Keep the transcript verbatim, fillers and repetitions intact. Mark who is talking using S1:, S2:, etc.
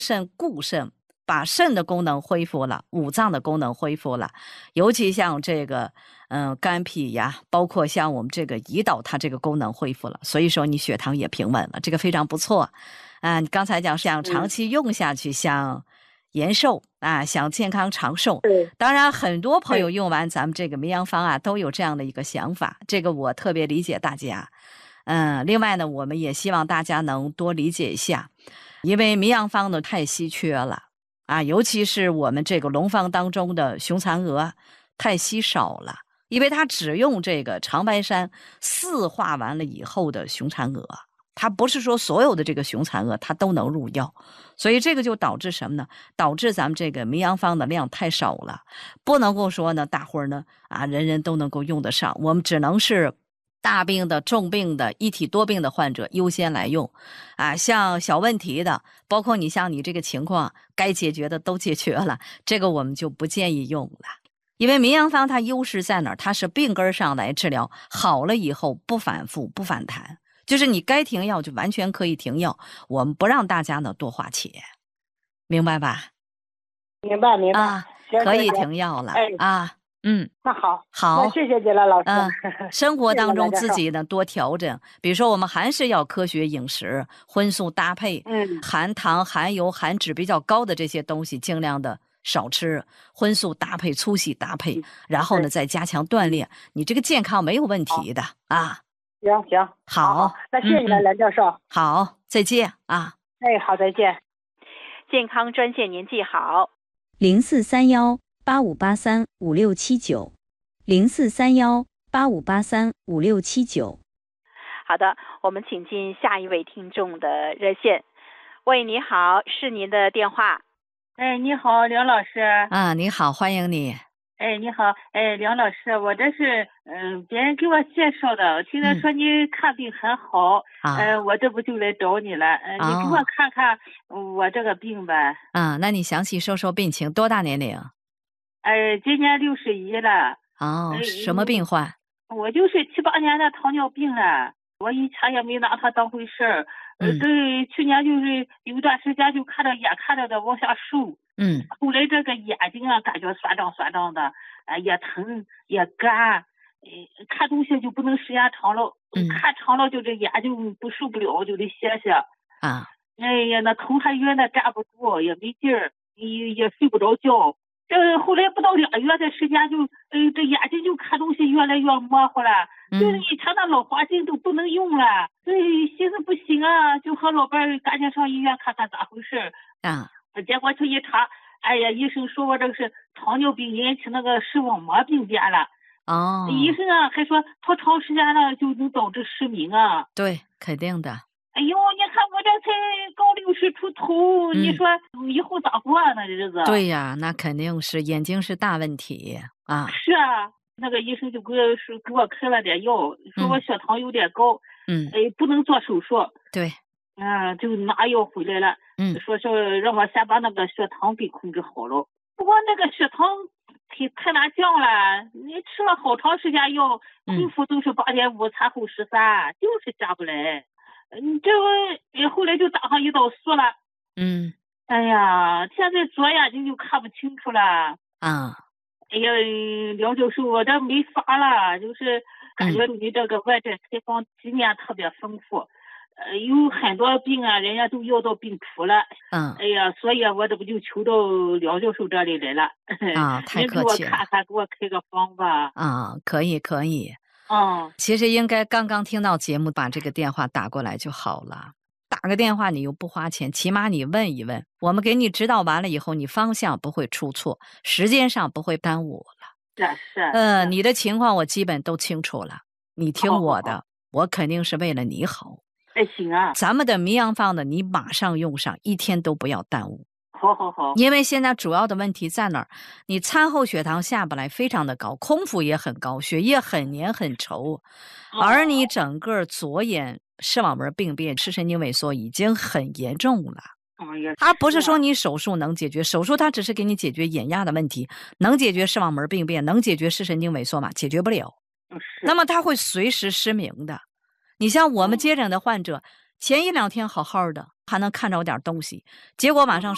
S1: 肾固肾，把肾的功能恢复了，五脏的功能恢复了，尤其像这个嗯、呃、肝脾呀，包括像我们这个胰岛，它这个功能恢复了，所以说你血糖也平稳了，这个非常不错啊。你刚才讲想长期用下去，想延寿啊，想健康长寿。当然很多朋友用完咱们这个名扬方啊，都有这样的一个想法，这个我特别理解大家。嗯，另外呢，我们也希望大家能多理解一下，因为名扬方呢太稀缺了啊，尤其是我们这个龙方当中的雄蚕蛾太稀少了，因为它只用这个长白山四化完了以后的雄蚕蛾，它不是说所有的这个雄蚕蛾它都能入药，所以这个就导致什么呢？导致咱们这个名扬方的量太少了，不能够说呢大伙儿呢啊人人都能够用得上，我们只能是大病的、重病的、一体多病的患者优先来用啊，像小问题的，包括你像你这个情况该解决的都解决了，这个我们就不建议用了。因为名扬方它优势在哪儿？它是病根上来治疗，好了以后不反复不反弹，就是你该停药就完全可以停药，我们不让大家呢多花钱，明白吧？
S2: 明白明白
S1: 啊，可以停药了、哎、啊。嗯，
S2: 那好，
S1: 好，
S2: 那谢谢金兰老师。
S1: 嗯、呃，生活当中自己呢多调整，比如说我们还是要科学饮食，荤素搭配，
S2: 嗯，
S1: 含糖、含油、含脂比较高的这些东西尽量的少吃，荤素搭配、粗细搭配，嗯、然后呢再加强锻炼，你这个健康没有问题的啊。
S2: 行行，
S1: 好，
S2: 好，那谢谢你了，梁教授。
S1: 好，再见啊。
S2: 哎，好，再见。
S3: 健康专线您记好，
S4: 零四三幺。八五八三五六七九，零四三幺八五八三五六七九。
S3: 好的，我们请进下一位听众的热线。喂，你好，是您的电话。
S5: 哎，你好，梁老师。
S1: 啊，你好，欢迎你。
S5: 哎，你好，哎，梁老师，我这是嗯、呃，别人给我介绍的，听人说你看病很好，嗯、呃，我这不就来找你了，呃，
S1: 哦、
S5: 你给我看看我这个病呗。
S1: 啊，那你详细说说病情，多大年龄？
S5: 哎，今年六十一了。
S1: 哦，什么病患？
S5: 我就是七八年的糖尿病了，我以前也没拿它当回事儿。
S1: 嗯。
S5: 对，去年就是有段时间就看着眼看着的往下瘦。
S1: 嗯。
S5: 后来这个眼睛啊，感觉酸胀酸胀的，哎，也疼也干，呃，看东西就不能时间长了，
S1: 嗯、
S5: 看长了就这眼睛不受不了，就得歇歇。
S1: 啊。
S5: 哎呀，那头还晕的站不住，也没劲儿，也也睡不着觉。这后来不到俩月的时间就，呃，这眼睛就看东西越来越模糊了，
S1: 嗯、
S5: 就是以前的老花镜都不能用了。所以寻思不行啊，就和老伴儿赶紧上医院看看咋回事。
S1: 啊，
S5: 结果去一查，哎呀，医生说我这个是糖尿病引起那个视网膜病变了。
S1: 哦。
S5: 医生啊还说拖长时间了就能导致失明啊。
S1: 对，肯定的。
S5: 哎呦，你看我这才刚六十出头，
S1: 嗯、
S5: 你说以后咋过啊？那日子？
S1: 对呀，那肯定是眼睛是大问题啊。
S5: 是啊，那个医生就给我是给我开了点药，说我血糖有点高，
S1: 嗯，
S5: 哎，不能做手术。
S1: 对，
S5: 嗯，就拿药回来了，
S1: 嗯，
S5: 说是让我先把那个血糖给控制好了。不过那个血糖太太难降了，你吃了好长时间药，空腹都是八点五，餐后十三，就是下不来。嗯，这个后来就打上胰岛素了。
S1: 嗯，
S5: 哎呀，现在左眼睛就看不清楚了。
S1: 啊，
S5: 哎呀，梁教授，我这没法了，就是感觉你这个外诊采访经验特别丰富，呃，有很多病啊，人家都要到病除了。
S1: 嗯，
S5: 哎呀，所以我这不就求到梁教授这里来了。
S1: 啊，太客气了。
S5: 您给我看看，给我开个方吧。
S1: 啊，可以可以。
S5: 嗯，
S1: 其实应该刚刚听到节目，把这个电话打过来就好了。打个电话你又不花钱，起码你问一问，我们给你指导完了以后，你方向不会出错，时间上不会耽误了。
S5: 是是。
S1: 呃，你的情况我基本都清楚了，你听我的，
S5: 好好好，
S1: 我肯定是为了你好。
S5: 哎，行啊。
S1: 咱们的名扬方的，你马上用上，一天都不要耽误。
S5: 好好好。
S1: 因为现在主要的问题在哪儿？你餐后血糖下不来，非常的高，空腹也很高，血液很黏很稠，
S5: 哦、
S1: 而你整个左眼视网膜病变、视神经萎缩已经很严重了。
S5: 哦、也是
S1: 它不是说你手术能解决，手术它只是给你解决眼压的问题，能解决视网膜病变，能解决视神经萎缩吗？解决不了。那么它会随时失明的。你像我们接诊的患者，前一两天好好的，还能看着点东西，结果晚上